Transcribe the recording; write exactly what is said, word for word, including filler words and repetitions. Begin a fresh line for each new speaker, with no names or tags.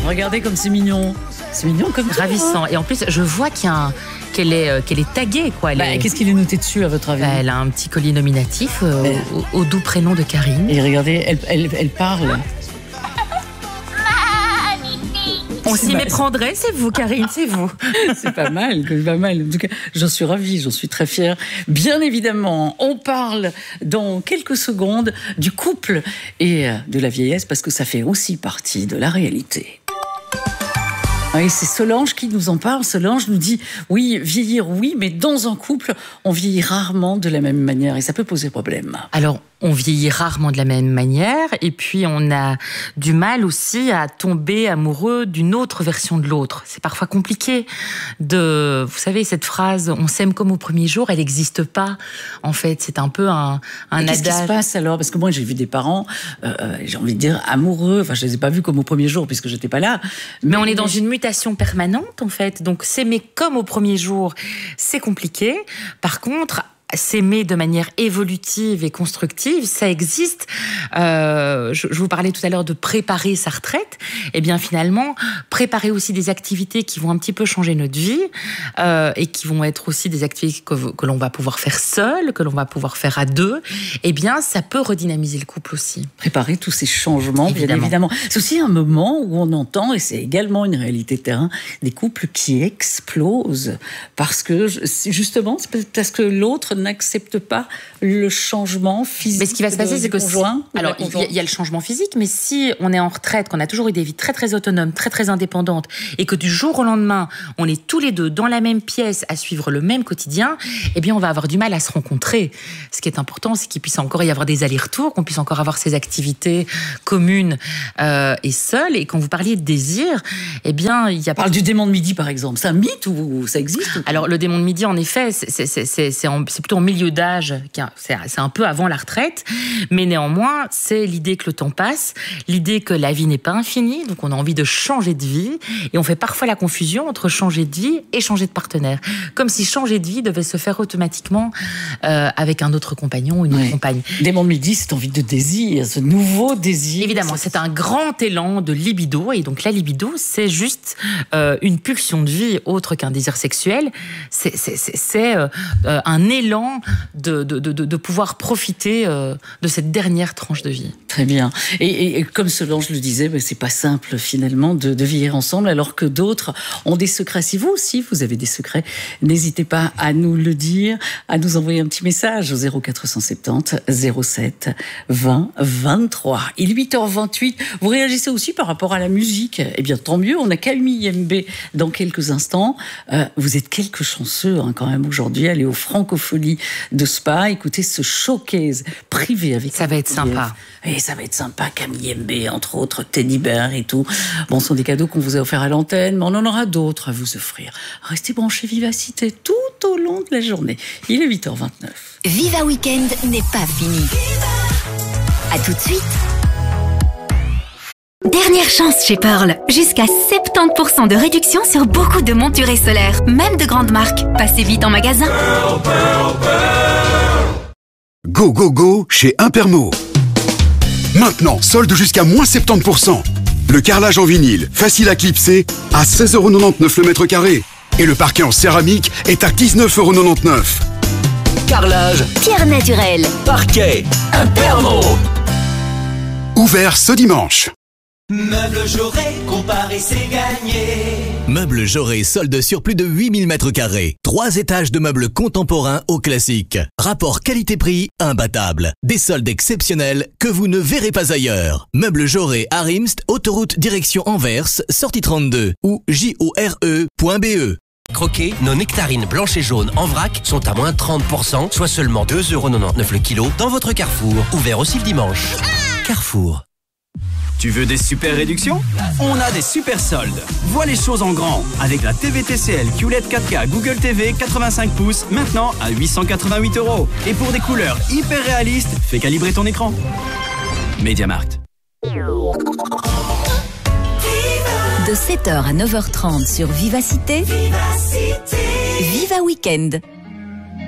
regardez comme c'est mignon. C'est mignon comme tout.
Ravissant. Et en plus, je vois qu'il y a un... qu'elle est, euh, qu'elle est taguée, quoi. Elle
bah,
est...
Qu'est-ce qu'il est noté dessus, à votre avis?
Bah, elle a un petit colis nominatif euh,
elle...
au, au doux prénom de Karine.
Et regardez, elle, elle, elle parle.
On s'y méprendrait, c'est vous, Karine, c'est vous.
C'est pas mal, c'est pas mal. En tout cas, j'en suis ravie, j'en suis très fière. Bien évidemment, on parle dans quelques secondes du couple et de la vieillesse, parce que ça fait aussi partie de la réalité. Oui, c'est Solange qui nous en parle. Solange nous dit, oui, vieillir, oui, mais dans un couple, on vieillit rarement de la même manière et ça peut poser problème.
Alors, on vieillit rarement de la même manière et puis on a du mal aussi à tomber amoureux d'une autre version de l'autre. C'est parfois compliqué de... Vous savez, cette phrase « on s'aime comme au premier jour », elle n'existe pas. En fait, c'est un peu un, un adage.
Qu'est-ce qui se passe alors? Parce que moi, j'ai vu des parents, euh, j'ai envie de dire amoureux. Enfin, je ne les ai pas vus comme au premier jour puisque je n'étais pas là.
Mais, mais on est dans une mutation permanente, en fait. Donc, s'aimer comme au premier jour, c'est compliqué. Par contre... s'aimer de manière évolutive et constructive, ça existe. Euh, je, je vous parlais tout à l'heure de préparer sa retraite. Eh bien, finalement, préparer aussi des activités qui vont un petit peu changer notre vie euh, et qui vont être aussi des activités que, que l'on va pouvoir faire seul, que l'on va pouvoir faire à deux. Eh bien, ça peut redynamiser le couple aussi.
Préparer tous ces changements,
évidemment.
bien évidemment. C'est aussi un moment où on entend, et c'est également une réalité de terrain, des couples qui explosent parce que, justement, c'est parce que l'autre n'accepte pas le changement physique.
Mais ce qui va se passer, c'est que
conjoint,
si, alors il y, y a le changement physique, mais si on est en retraite, qu'on a toujours eu des vies très très autonomes, très très indépendantes, et que du jour au lendemain, on est tous les deux dans la même pièce à suivre le même quotidien, eh bien on va avoir du mal à se rencontrer. Ce qui est important, c'est qu'il puisse encore y avoir des allers-retours, qu'on puisse encore avoir ces activités communes euh, et seules. Et quand vous parliez de désir, eh bien il y a.
On parle du démon de midi, par exemple. C'est un mythe ou ça existe? Ou...
Alors le démon de midi, en effet, c'est c'est c'est c'est, c'est, en, c'est plutôt en milieu d'âge, c'est un peu avant la retraite, mais néanmoins, c'est l'idée que le temps passe, l'idée que la vie n'est pas infinie, donc on a envie de changer de vie, et on fait parfois la confusion entre changer de vie et changer de partenaire, comme si changer de vie devait se faire automatiquement euh, avec un autre compagnon ou une ouais. autre compagne.
Démon de midi, c'est envie de désir, ce nouveau désir.
Évidemment, c'est un grand élan de libido, et donc la libido, c'est juste euh, une pulsion de vie autre qu'un désir sexuel, c'est euh, euh, un élan De, de, de, de pouvoir profiter euh, de cette dernière tranche de vie.
Très bien. Et, et, et comme Solange le disait, ben, c'est pas simple finalement de, de vieillir ensemble, alors que d'autres ont des secrets. Si vous aussi vous avez des secrets, n'hésitez pas à nous le dire, à nous envoyer un petit message au zéro quatre cent soixante-dix zéro sept vingt vingt-trois. Il est huit heures vingt-huit. Vous réagissez aussi par rapport à la musique. Eh bien, tant mieux. On a Camille M B dans quelques instants. Euh, vous êtes quelques chanceux hein, quand même aujourd'hui. Allez au Francophonie de Spa, écoutez ce showcase privé avec
ça va être sympa.
Et ça va être sympa, Camille M B, entre autres, Teddy Bear et tout. Bon, ce sont des cadeaux qu'on vous a offerts à l'antenne, mais on en aura d'autres à vous offrir. Restez branchés Vivacité tout au long de la journée. Il est huit heures vingt-neuf.
Viva Weekend n'est pas fini. À tout de suite. Dernière chance chez Pearl. Jusqu'à soixante-dix pour cent de réduction sur beaucoup de montures solaires, même de grandes marques. Passez vite en magasin.
Pearl, Pearl, Pearl. Go, go, go chez Impermo. Maintenant, solde jusqu'à moins soixante-dix pour cent. Le carrelage en vinyle, facile à clipser, à seize euros quatre-vingt-dix-neuf le mètre carré. Et le parquet en céramique est à dix-neuf euros quatre-vingt-dix-neuf.
Carrelage,
pierre naturelle,
parquet, Impermo.
Ouvert ce dimanche.
Meubles Jaurès, comparer c'est gagné.
Meubles Jaurès, solde sur plus de huit mille mètres carrés. Trois étages de meubles contemporains au classique. Rapport qualité-prix imbattable. Des soldes exceptionnels que vous ne verrez pas ailleurs. Meubles Jaurès à Rimst, autoroute direction Anvers, sortie trente-deux ou j o r e point b e.
Croquez, nos nectarines blanches et jaunes en vrac sont à moins trente pour cent, soit seulement deux euros quatre-vingt-dix-neuf le kilo dans votre Carrefour. Ouvert aussi le dimanche. Carrefour.
Tu veux des super réductions? On a des super soldes. Vois les choses en grand avec la T V T C L Q L E D quatre K Google T V quatre-vingt-cinq pouces maintenant à huit cent quatre-vingt-huit euros. Et pour des couleurs hyper réalistes, fais calibrer ton écran. MediaMarkt.
De sept heures à neuf heures trente sur Vivacité, Vivacité. Viva Weekend.